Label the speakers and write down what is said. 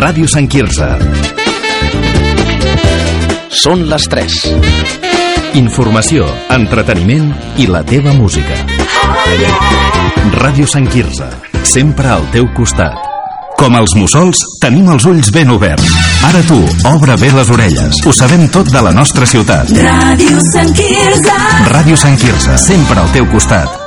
Speaker 1: Ràdio Sant Quirze.
Speaker 2: Són les 3.
Speaker 1: Informació, entreteniment i la teva música. Ràdio Sant Quirze, sempre al teu costat. Com els mussols, tenim els ulls ben oberts. Ara tu, obre bé les orelles. Ho sabem tot de la nostra ciutat.
Speaker 3: Ràdio Sant Quirze.
Speaker 1: Ràdio Sant Quirze, sempre al teu costat.